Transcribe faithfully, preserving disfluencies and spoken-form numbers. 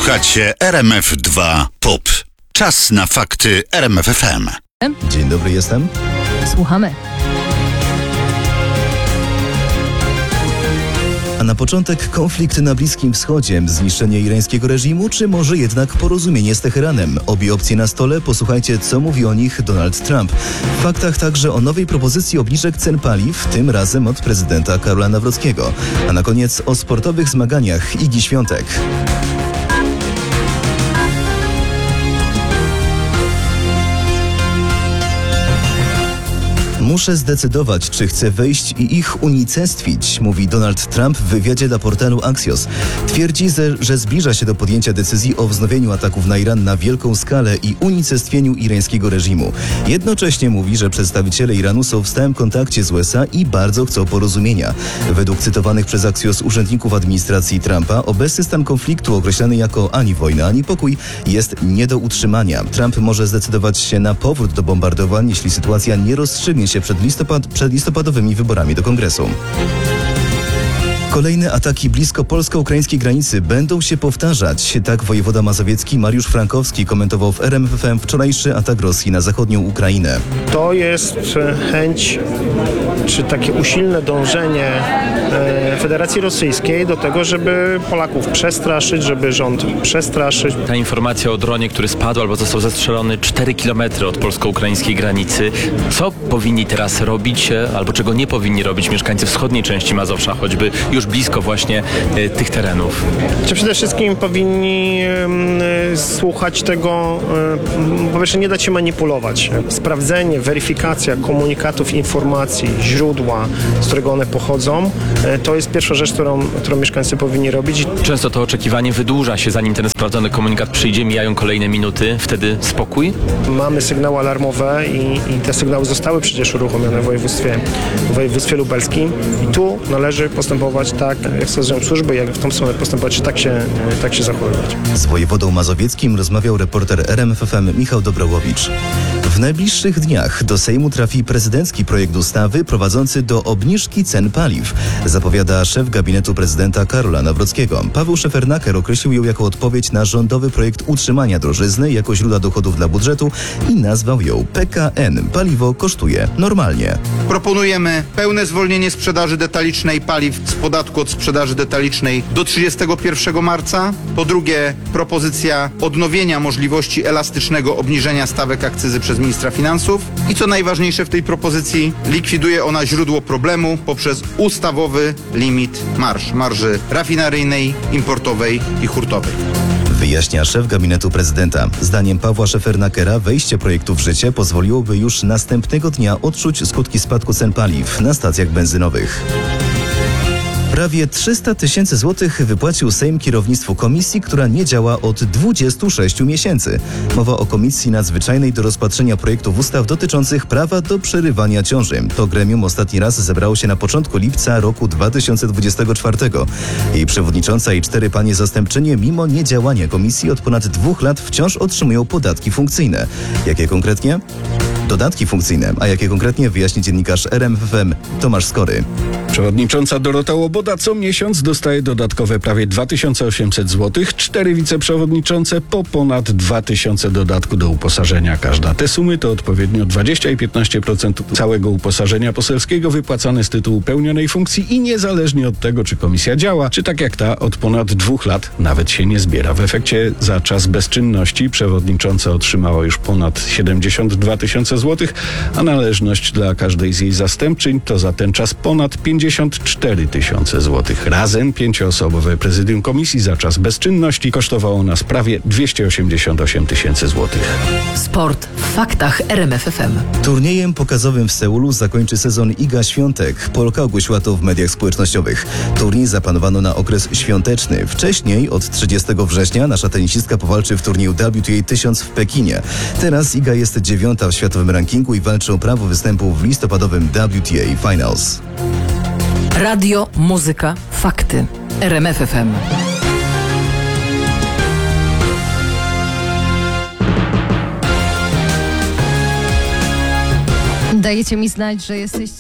Słuchacie R M F dwa Pop. Czas na fakty R M F F M. Dzień dobry, jestem. Słuchamy. A na początek konflikt na Bliskim Wschodzie, zniszczenie irańskiego reżimu, czy może jednak porozumienie z Teheranem? Obie opcje na stole, posłuchajcie, co mówi o nich Donald Trump. W faktach także o nowej propozycji obniżek cen paliw, tym razem od prezydenta Karola Nawrockiego. A na koniec o sportowych zmaganiach Igi Świątek. Muszę zdecydować, czy chcę wejść i ich unicestwić, mówi Donald Trump w wywiadzie dla portalu Axios. Twierdzi, że zbliża się do podjęcia decyzji o wznowieniu ataków na Iran na wielką skalę i unicestwieniu irańskiego reżimu. Jednocześnie mówi, że przedstawiciele Iranu są w stałym kontakcie z U S A i bardzo chcą porozumienia. Według cytowanych przez Axios urzędników administracji Trumpa, obecny stan konfliktu, określany jako ani wojna, ani pokój, jest nie do utrzymania. Trump może zdecydować się na powrót do bombardowań, jeśli sytuacja nie rozstrzygnie się przed, listopad, przed listopadowymi wyborami do Kongresu. Kolejne ataki blisko polsko-ukraińskiej granicy będą się powtarzać. Tak wojewoda mazowiecki Mariusz Frankowski komentował w R M F F M wczorajszy atak Rosji na zachodnią Ukrainę. To jest chęć, czy takie usilne dążenie Federacji Rosyjskiej do tego, żeby Polaków przestraszyć, żeby rząd przestraszyć. Ta informacja o dronie, który spadł albo został zestrzelony cztery kilometry od polsko-ukraińskiej granicy. Co powinni teraz robić, albo czego nie powinni robić mieszkańcy wschodniej części Mazowsza, choćby już blisko właśnie y, tych terenów? Czy przede wszystkim powinni y, słuchać tego, y, po pierwsze nie dać się manipulować. Sprawdzenie, weryfikacja komunikatów, informacji, źródła, z którego one pochodzą, y, to jest pierwsza rzecz, którą, którą mieszkańcy powinni robić. Często to oczekiwanie wydłuża się, zanim ten sprawdzony komunikat przyjdzie, mijają kolejne minuty, wtedy spokój? Mamy sygnały alarmowe i, i te sygnały zostały przecież uruchomione w województwie, w województwie lubelskim i tu należy postępować tak, jak wskazują służby, jak w tą stronę postępować, tak się, tak się zachowywać. Z wojewodą mazowieckim rozmawiał reporter R M F F M Michał Dobrałowicz. W najbliższych dniach do Sejmu trafi prezydencki projekt ustawy prowadzący do obniżki cen paliw, zapowiada szef gabinetu prezydenta Karola Nawrockiego. Paweł Szefernaker określił ją jako odpowiedź na rządowy projekt utrzymania drożyzny jako źródła dochodów dla budżetu i nazwał ją P K N. Paliwo kosztuje normalnie. Proponujemy pełne zwolnienie sprzedaży detalicznej paliw z podatku od sprzedaży detalicznej do trzydziestego pierwszego marca. Po drugie, propozycja odnowienia możliwości elastycznego obniżenia stawek akcyzy przez ministra finansów. I co najważniejsze w tej propozycji, likwiduje ona źródło problemu poprzez ustawowy limit marż, marży rafineryjnej, importowej i hurtowej. Wyjaśnia szef gabinetu prezydenta. Zdaniem Pawła Szefernakera wejście projektu w życie pozwoliłoby już następnego dnia odczuć skutki spadku cen paliw na stacjach benzynowych. Prawie trzysta tysięcy złotych wypłacił Sejm kierownictwu komisji, która nie działa od dwudziestu sześciu miesięcy. Mowa o Komisji Nadzwyczajnej do rozpatrzenia projektów ustaw dotyczących prawa do przerywania ciąży. To gremium ostatni raz zebrało się na początku lipca roku dwa tysiące dwudziestego czwartego. Jej przewodnicząca i cztery panie zastępczynie mimo niedziałania komisji od ponad dwóch lat wciąż otrzymują podatki funkcyjne. Jakie konkretnie? Dodatki funkcyjne, a jakie konkretnie wyjaśni dziennikarz R M F F M Tomasz Skory. Przewodnicząca Dorota Łoboda co miesiąc dostaje dodatkowe prawie dwa tysiące osiemset złotych, cztery wiceprzewodniczące po ponad dwa tysiące dodatku do uposażenia każda. Te sumy to odpowiednio dwadzieścia i piętnaście procent całego uposażenia poselskiego wypłacane z tytułu pełnionej funkcji i niezależnie od tego, czy komisja działa, czy tak jak ta od ponad dwóch lat nawet się nie zbiera. W efekcie za czas bezczynności przewodnicząca otrzymała już ponad siedemdziesiąt dwa tysiące złotych, a należność dla każdej z jej zastępczyń to za ten czas ponad pięćdziesiąt cztery tysiące złotych. Razem pięcioosobowe prezydium komisji za czas bezczynności kosztowało nas prawie dwieście osiemdziesiąt osiem tysięcy złotych. Sport w faktach R M F F M. Turniejem pokazowym w Seulu zakończy sezon Iga Świątek. Polka ogłosiła to w mediach społecznościowych. Turniej zaplanowano na okres świąteczny. Wcześniej, od trzydziestego września, nasza tenisistka powalczy w turnieju W T A tysiąc w Pekinie. Teraz Iga jest dziewiąta w światowym rankingu i walczy o prawo występu w listopadowym W T A Finals. Radio, muzyka, fakty. R M F F M. Dajecie mi znać, że jesteście...